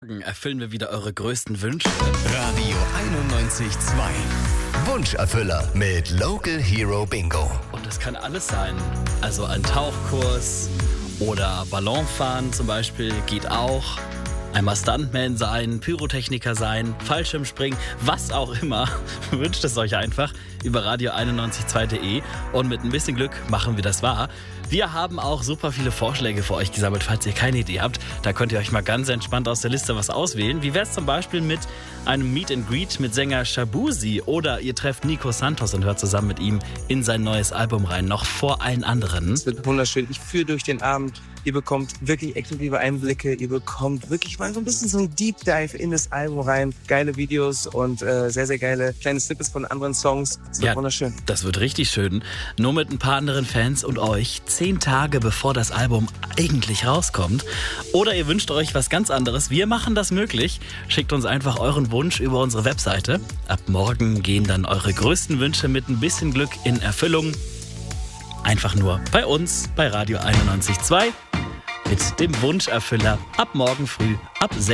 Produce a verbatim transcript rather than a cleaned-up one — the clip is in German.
Erfüllen wir wieder eure größten Wünsche. Radio einundneunzig Komma zwei. Wunscherfüller mit Local Hero Bingo. Und das kann alles sein. Also ein Tauchkurs oder Ballonfahren zum Beispiel geht auch. Einmal Stuntman sein, Pyrotechniker sein, Fallschirmspringen, was auch immer. Wünscht es euch einfach über radio einundneunzig Komma zwei punkt de und mit ein bisschen Glück machen wir das wahr. Wir haben auch super viele Vorschläge für euch gesammelt, falls ihr keine Idee habt. Da könnt ihr euch mal ganz entspannt aus der Liste was auswählen. Wie wäre es zum Beispiel mit einem Meet and Greet mit Sänger Shabuzi oder ihr trefft Nico Santos und hört zusammen mit ihm in sein neues Album rein, noch vor allen anderen. Es wird wunderschön. Ich führe durch den Abend. Ihr bekommt wirklich exklusive Einblicke. Ihr bekommt wirklich mal so ein bisschen so ein Deep Dive in das Album rein. Geile Videos und äh, sehr, sehr geile kleine Snippets von anderen Songs. Es wird ja, wunderschön. Das wird richtig schön. Nur mit ein paar anderen Fans und euch. Zehn Tage bevor das Album eigentlich rauskommt. Oder ihr wünscht euch was ganz anderes. Wir machen das möglich. Schickt uns einfach euren Wunsch über unsere Webseite. Ab morgen gehen dann eure größten Wünsche mit ein bisschen Glück in Erfüllung. Einfach nur bei uns, bei Radio einundneunzig Komma zwei. Mit dem Wunscherfüller ab morgen früh ab sechs.